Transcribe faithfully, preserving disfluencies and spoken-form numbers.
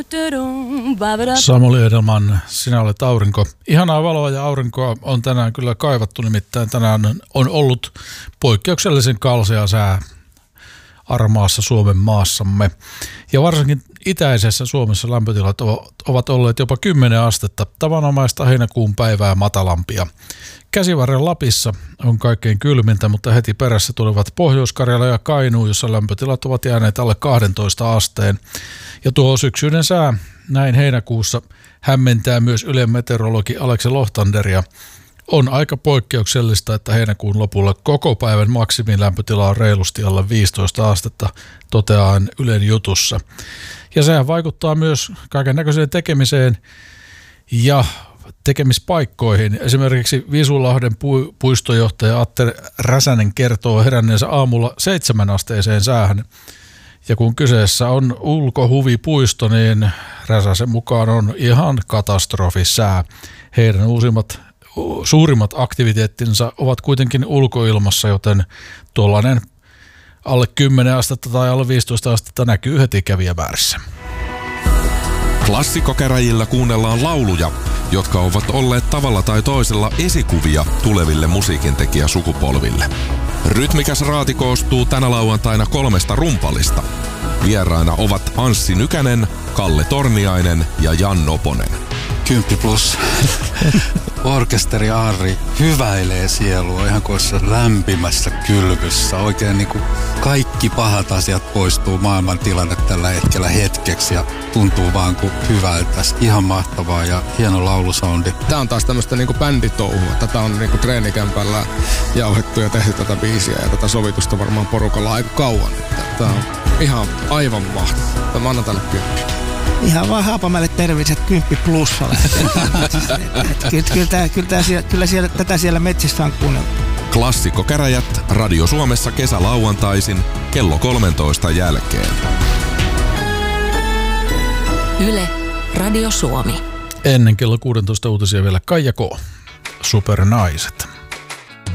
Samuli Edelman, sinä olet aurinko. Ihanaa valoa ja aurinkoa on tänään kyllä kaivattu, nimittäin tänään on ollut poikkeuksellisen kalsea sää armaassa Suomen maassamme. Ja varsinkin itäisessä Suomessa lämpötilat ovat olleet jopa kymmenen astetta, tavanomaista heinäkuun päivää matalampia. Käsivarren Lapissa on kaikkein kylmintä, mutta heti perässä tulevat Pohjois-Karjala ja Kainuu, jossa lämpötilat ovat jääneet alle kaksitoista asteen. Ja tuo syksyinen sää näin heinäkuussa hämmentää myös Ylen meteorologi Aleksi Lohtanderia. On aika poikkeuksellista, että heinäkuun lopulla koko päivän maksimilämpötila on reilusti alle viisitoista astetta, toteaa Ylen jutussa. Ja sehän vaikuttaa myös kaikennäköiseen tekemiseen ja tekemispaikkoihin. Esimerkiksi Visulahden pu- puistojohtaja Atte Räsänen kertoo heränneensä aamulla seitsemän asteeseen säähän. Ja kun kyseessä on ulkohuvipuisto, niin Räsäsen mukaan on ihan katastrofisää. Heidän uusimmat, suurimmat aktiviteettinsa ovat kuitenkin ulkoilmassa, joten tuollainen alle kymmenen astetta tai alle viisitoista astetta näkyy heti kävijämäärissä. Klassikkokäräjillä kuunnellaan lauluja, jotka ovat olleet tavalla tai toisella esikuvia tuleville musiikintekijäsukupolville. Rytmikäs raati koostuu tänä lauantaina kolmesta rumpalista. Vieraina ovat Anssi Nykänen, Kalle Torniainen ja Jan Noponen. Kymppi plus. Orkesteri Harri hyväilee sielua ihan koissa lämpimässä kylvyssä. Oikein niin kuin kaikki pahat asiat poistuu maailman tilanne tällä hetkellä hetkeksi ja tuntuu vaan kuin hyvältä. Ihan mahtavaa ja hieno laulusoundi. Tää on taas tämmöistä niinku bänditouhua. Tätä on niinku treenikämpällä jauhettu ja tehty tätä biisiä ja tätä sovitusta varmaan porukalla aika kauan. Tää on ihan aivan mahtavaa. Mä annan tälle kymppi. Ihan vaan Haapamäelle terveiset kymppi plussalle. Kyllä, kyllä, kyllä, kyllä siellä, tätä siellä metsissä on kuunneltu. Klassikkokäräjät Radio Suomessa kesälauantaisin kello kolmentoista jälkeen. Yle, Radio Suomi. Ennen kello kuusitoista uutisia vielä Kaija K. Supernaiset.